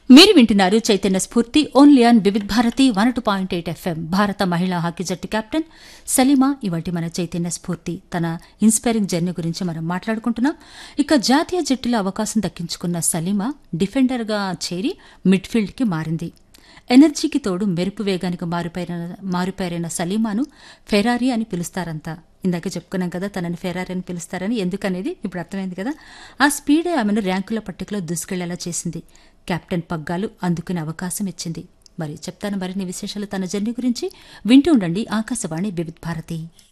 మీరు వింటున్నారు చైతన్య స్ఫూర్తి only on Vividh Bharati 102.8 FM. భారత మహిళా హాకీ జట్టు కెప్టెన్ సలీమా ఇవాటి మన చైతన్య స్ఫూర్తి తన ఇన్స్పైరింగ్ జర్నీ గురించి మనం మాట్లాడుకుంటున్నాం. ఇక జాతీయ జట్టులో అవకాశం దక్కించుకున్న సలీమా డిఫెండర్గా చేరి మిడ్ఫీల్డ్కి మారింది. ఎనర్జీకి తోడు మెరుపు వేగానికి మారుపేరైన సలీమాను ఫెరారీ అని పిలుస్తారంతా. ఇందాక చెప్పుకున్నాం కదా తనని ఫెరారీ అని పిలుస్తారని. ఎందుకనేది ఇప్పుడు అర్థమైంది కదా. ఆ స్పీడే ఆమెను ర్యాంకుల పట్టికలో దూసుకెళ్లేలా చేసింది. కెప్టెన్ పగ్గాలు అందుకునే అవకాశం ఇచ్చింది. మరి చెప్తాను మరిన్ని విశేషాలు తన జర్నీ గురించి. వింటూ ఉండండి ఆకాశవాణి వివిధ్ భారతి.